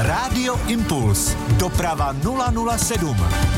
Rádio Impuls. Doprava 007.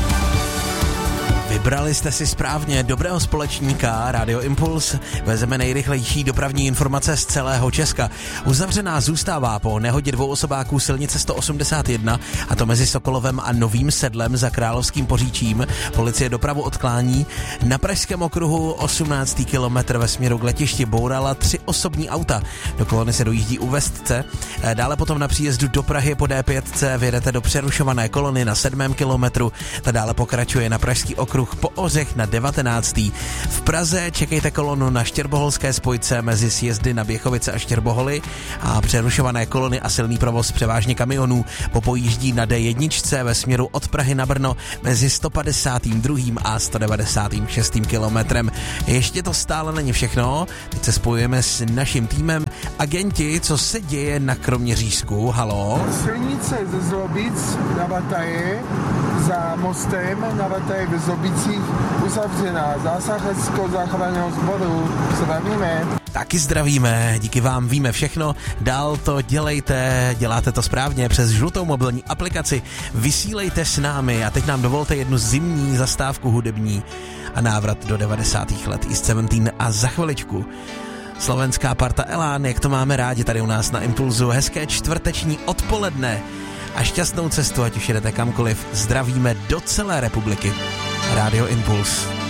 Vybrali jste si správně dobrého společníka. Rádio Impuls vezeme nejrychlejší dopravní informace z celého Česka. Uzavřená zůstává po nehodě dvou osobáků silnice 181, a to mezi Sokolovem a Novým Sedlem za Královským Poříčím. Policie dopravu odklání. Na Pražském okruhu 18. kilometr ve směru k letišti bourala 3 osobní auta. Do kolony se dojíždí u Vestce. Dále potom na příjezdu do Prahy po D5 vyjedete do přerušované kolony na 7. kilometru. Ta dále pokračuje na Pražský okruh po Ořech na 19. V Praze čekejte kolonu na Štěrboholské spojce mezi sjezdy na Běchovice a Štěrboholy a přerušované kolony a silný provoz převážně kamionů popojíždí na D1 ve směru od Prahy na Brno mezi 152. a 196. kilometrem. Ještě to stále není všechno. Teď se spojujeme s naším týmem. Agenti, co se děje na Kroměřížsku? Halo? Silnice ze Zlobic na Vataje za mostem na Vataje ve Zlobicích uzavřená. Zásah Hasičského záchranného sboru. Zdravíme. Taky zdravíme, díky vám víme všechno, dál to dělejte, děláte to správně přes žlutou mobilní aplikaci, vysílejte s námi a teď nám dovolte jednu zimní zastávku hudební a návrat do 90. let East 17 a za chviličku slovenská parta Elán, jak to máme rádi tady u nás na Impulzu, hezké čtvrteční odpoledne a šťastnou cestu, ať už jedete kamkoliv, zdravíme do celé republiky. Rádio Impuls.